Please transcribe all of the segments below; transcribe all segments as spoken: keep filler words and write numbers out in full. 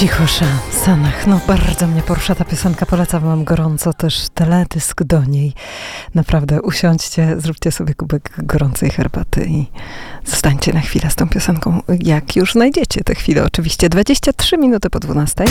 Cichosza, Sanach. No bardzo mnie porusza ta piosenka, polecam wam gorąco też teledysk do niej. Naprawdę usiądźcie, zróbcie sobie kubek gorącej herbaty i zostańcie na chwilę z tą piosenką, jak już znajdziecie tę chwilę. Oczywiście dwadzieścia trzy minuty po dwunastej.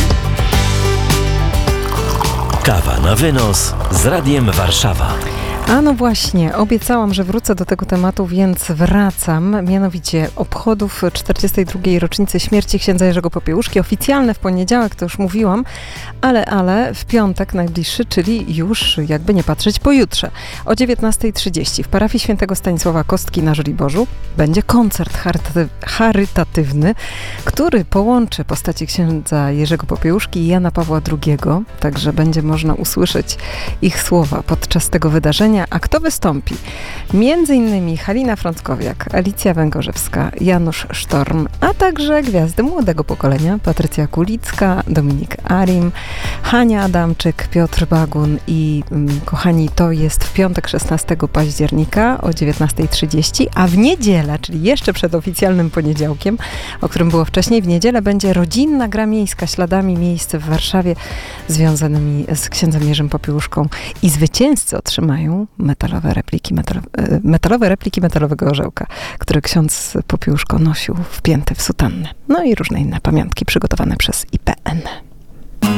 Kawa na wynos z Radiem Warszawa. A no właśnie, obiecałam, że wrócę do tego tematu, więc wracam. Mianowicie obchodów czterdziestej drugiej rocznicy śmierci księdza Jerzego Popiełuszki. Oficjalne w poniedziałek, to już mówiłam, ale, ale w piątek najbliższy, czyli już jakby nie patrzeć pojutrze. O dziewiętnasta trzydzieści w parafii świętego Stanisława Kostki na Żoliborzu będzie koncert charytaty- charytatywny, który połączy postaci księdza Jerzego Popiełuszki i Jana Pawła drugiego. Także będzie można usłyszeć ich słowa podczas tego wydarzenia. A kto wystąpi? Między innymi Halina Frąckowiak, Alicja Węgorzewska, Janusz Sztorm, a także gwiazdy młodego pokolenia, Patrycja Kulicka, Dominik Arim, Hania Adamczyk, Piotr Bagun i um, kochani, to jest w piątek szesnastego października o dziewiętnasta trzydzieści, a w niedzielę, czyli jeszcze przed oficjalnym poniedziałkiem, o którym było wcześniej, w niedzielę będzie rodzinna gra miejska śladami miejsc w Warszawie związanymi z księdzem Jerzym Popiełuszką i zwycięzcy otrzymają metalowe repliki, metal, metalowe repliki metalowego orzełka, który ksiądz Popiełuszko nosił wpięty w sutannę. No i różne inne pamiątki przygotowane przez I P N.